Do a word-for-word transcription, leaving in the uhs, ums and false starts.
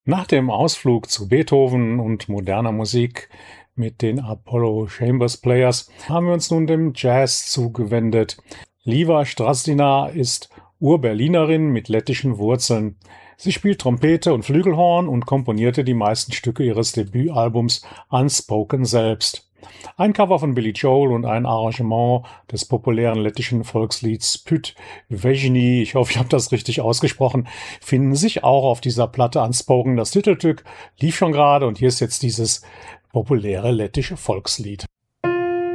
Nach dem Ausflug zu Beethoven und moderner Musik mit den Apollo Chambers Players haben wir uns nun dem Jazz zugewendet. Liva Strazdina ist Ur-Berlinerin mit lettischen Wurzeln. Sie spielt Trompete und Flügelhorn und komponierte die meisten Stücke ihres Debütalbums Unspoken selbst. Ein Cover von Billy Joel und ein Arrangement des populären lettischen Volkslieds Pyt Vejni, ich hoffe, ich habe das richtig ausgesprochen, finden sich auch auf dieser Platte Unspoken. Das Titelstück lief schon gerade und hier ist jetzt dieses populäre lettische Volkslied.